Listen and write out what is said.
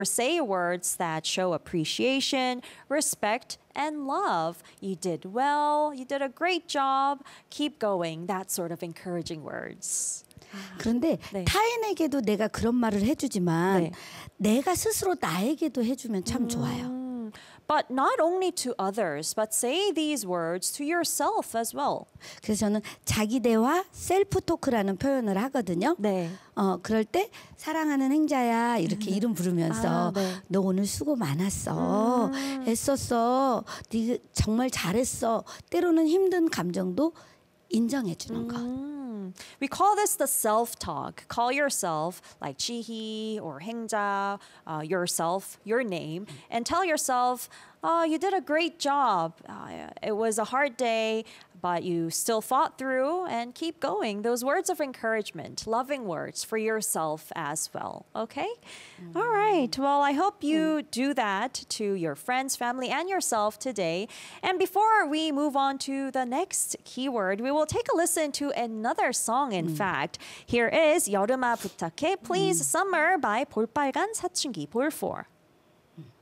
say words that show appreciation, respect, and love. You did well. You did a great job. Keep going. That sort of encouraging words. 그런데 네. 타인에게도 내가 그런 말을 해주지만 네. 내가 스스로 나에게도 해주면 참 좋아요. But not only to others, but say these words to yourself as well. 그래서 저는 자기 대화 셀프 토크라는 표현을 하거든요. 네. 그럴 때 사랑하는 행자야 이렇게 이름 부르면서 네. 너 오늘 수고 많았어. 애썼어. 네 정말 잘했어. 때로는 힘든 감정도 인정해 주는 거. We call this the self-talk. Call yourself like Chihi or Hengja, yourself, your name, and tell yourself, you did a great job. It was a hard day, but you still fought through and keep going. Those words of encouragement, loving words for yourself as well. Okay? All right. Well, I hope you do that to your friends, family, and yourself today. And before we move on to the next keyword, we will take a listen to another song, in fact. Here is 여름아 부탁해, Please Summer by 볼빨간 사춘기, 볼4.